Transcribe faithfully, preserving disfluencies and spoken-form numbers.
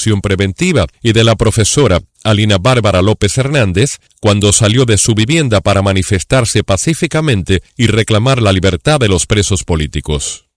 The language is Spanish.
prisión preventiva y de la profesora Alina Bárbara López Hernández cuando salió de su vivienda para manifestarse pacíficamente y reclamar la libertad de los presos políticos.